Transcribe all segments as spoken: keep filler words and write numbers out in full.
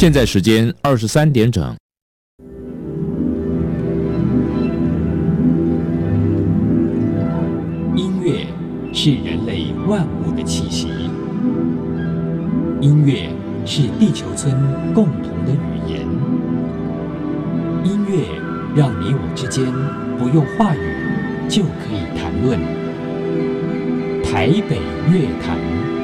现在时间二十三点整。 音乐是人类万物的气息，音乐是地球村共同的语言。音乐让你我之间不用话语就可以谈论。台北乐坛。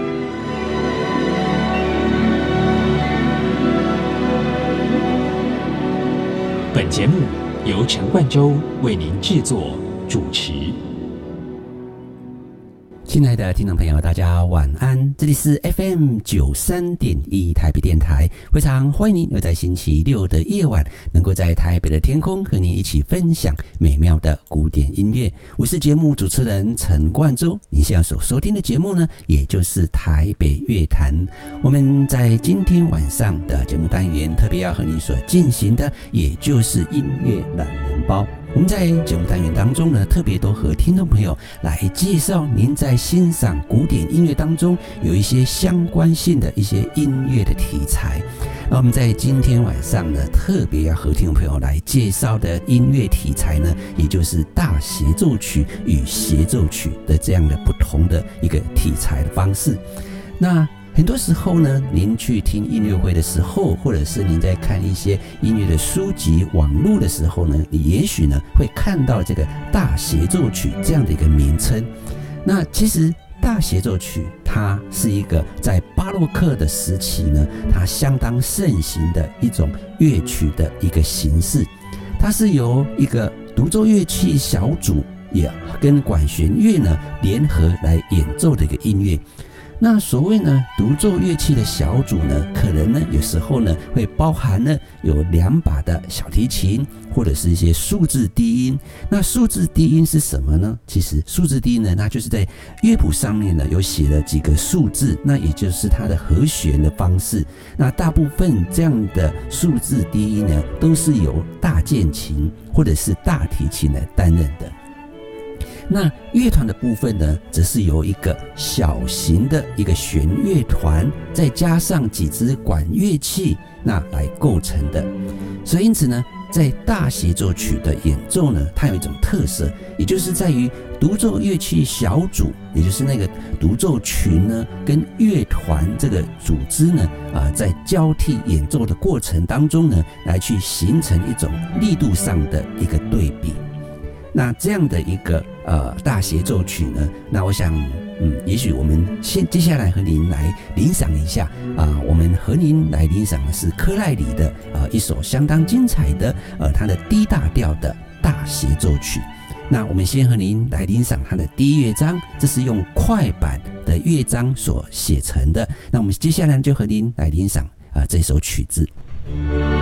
本节目由陈冠洲为您制作主持。 亲爱的听众朋友，大家晚安，这里是 F M 九十三点一 台北电台，非常欢迎您又在星期六的夜晚能够在台北的天空和您一起分享美妙的古典音乐。我是节目主持人陈冠洲，您现在所收听的节目呢，也就是台北乐坛。我们在今天晚上的节目单元特别要和你所进行的，也就是音乐懒人包。我们在节目单元当中呢，特别都和听众朋友来介绍您在欣赏古典音乐当中有一些相关性的一些音乐的题材。那我们在今天晚上呢，特别要和听众朋友来介绍的音乐题材呢，也就是大协奏曲与协奏曲的这样的不同的一个题材的方式。那很多时候呢，您去听音乐会的时候，或者是您在看一些音乐的书籍、网络的时候呢，你也许呢会看到这个大协奏曲这样的一个名称。那其实大协奏曲它是一个在巴洛克的时期呢，它相当盛行的一种乐曲的一个形式。它是由一个独奏乐器小组也跟管弦乐呢联合来演奏的一个音乐。那所谓呢独奏乐器的小组呢，可能呢有时候呢会包含呢有两把的小提琴，或者是一些数字低音。那数字低音是什么呢？其实数字低音呢，它就是在乐谱上面呢有写了几个数字，那也就是它的和弦的方式。那大部分这样的数字低音呢，都是由大键琴或者是大提琴来担任的。那乐团的部分呢，则是由一个小型的一个弦乐团，再加上几支管乐器，那来构成的。所以因此呢，在大协奏曲的演奏呢，它有一种特色，也就是在于独奏乐器小组，也就是那个独奏群呢，跟乐团这个组织呢，啊、呃，在交替演奏的过程当中呢，来去形成一种力度上的一个对比。那这样的一个呃大协奏曲呢，那我想，嗯，也许我们先接下来和您来领赏一下啊、呃，我们和您来领赏的是科赖里的呃一首相当精彩的呃它的 D 大调的大协奏曲。那我们先和您来领赏它的第一乐章，这是用快板的乐章所写成的。那我们接下来就和您来领赏啊、呃、这首曲子。